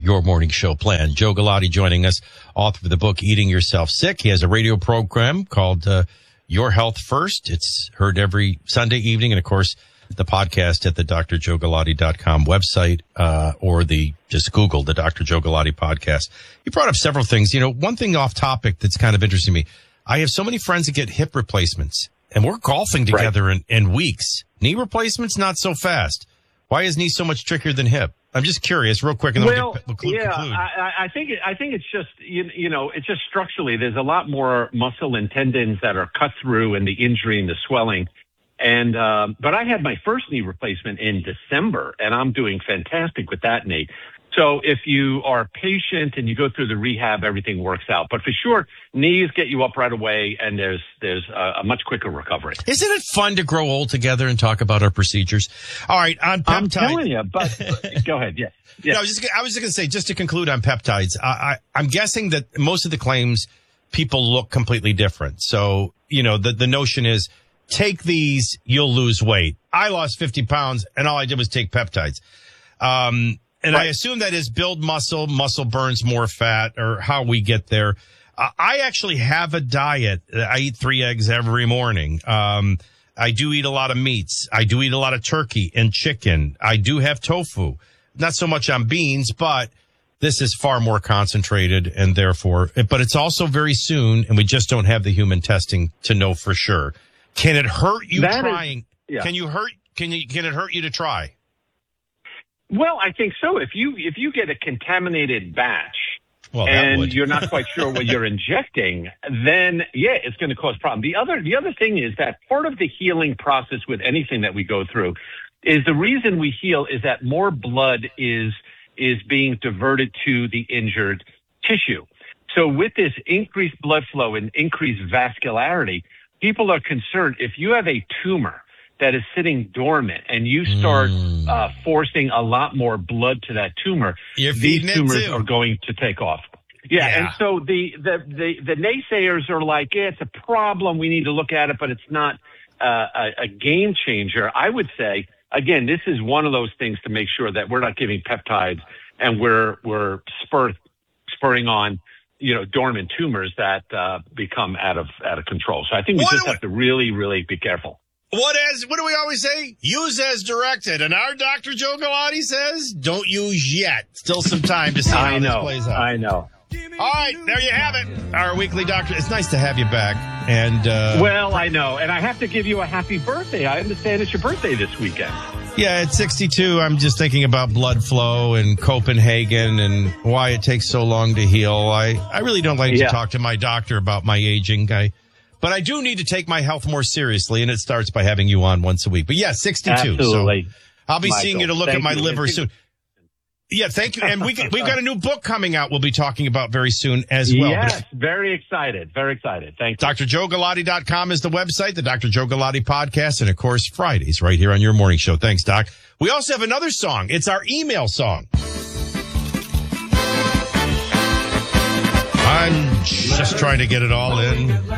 your morning show plan. Joe Galati joining us, author of the book, Eating Yourself Sick. He has a radio program called Your Health First. It's heard every Sunday evening. And, of course, the podcast at the drjoegalati.com website, or just Google the Dr. Joe Galati podcast. You brought up several things. You know, one thing off topic that's kind of interesting to me. I have so many friends that get hip replacements, and we're golfing together in weeks. Knee replacements, not so fast. Why is knee so much trickier than hip? I'm just curious, real quick, and then we'll conclude. I think it's just it's just structurally. There's a lot more muscle and tendons that are cut through, and the injury and the swelling. And but I had my first knee replacement in December, and I'm doing fantastic with that knee. So if you are patient and you go through the rehab, everything works out. But for sure, knees get you up right away, and there's a much quicker recovery. Isn't it fun to grow old together and talk about our procedures? All right, on peptides. I'm telling you, but go ahead. Yes. No, I was just going to say, just to conclude on peptides, I'm guessing that most of the claims, people look completely different. So, you know, the notion is, take these, you'll lose weight. I lost 50 pounds, and all I did was take peptides. And I assume that is build muscle burns more fat, or how we get there. I actually have a diet. I eat 3 eggs every morning. I do eat a lot of meats. I do eat a lot of turkey and chicken. I do have tofu. Not so much on beans, but this is far more concentrated, and therefore, but it's also very soon, and we just don't have the human testing to know for sure. Can it hurt you trying? Can it hurt you to try? Well, I think so. If you get a contaminated batch and you're not quite sure what you're injecting, then it's going to cause problems. The other thing is that part of the healing process with anything that we go through is the reason we heal is that more blood is being diverted to the injured tissue. So with this increased blood flow and increased vascularity, people are concerned if you have a tumor that is sitting dormant and you start forcing a lot more blood to that tumor, these tumors are going to take off. Yeah. And so the naysayers are like, it's a problem. We need to look at it, but it's not a game changer. I would say, again, this is one of those things to make sure that we're not giving peptides and we're spurring on, dormant tumors that become out of control. So I think we just have to really, really be careful. What do we always say? Use as directed. And our Dr. Joe Galati says, don't use yet. Still some time to see how this plays out. I know. All right, there you have it. Our weekly doctor. It's nice to have you back. And well, I know. And I have to give you a happy birthday. I understand it's your birthday this weekend. Yeah, at 62, I'm just thinking about blood flow and Copenhagen and why it takes so long to heal. I really don't like to talk to my doctor about my aging. But I do need to take my health more seriously, and it starts by having you on once a week. But 62. Absolutely. So I'll be seeing you to look at my liver soon. Yeah, thank you. And we've got a new book coming out we'll be talking about very soon as well. Yes, very excited. Very excited. Thank you. drjoegalati.com is the website, the Dr. Joe Galati podcast, and, of course, Fridays right here on your morning show. Thanks, Doc. We also have another song. It's our email song. I'm just trying to get it all in.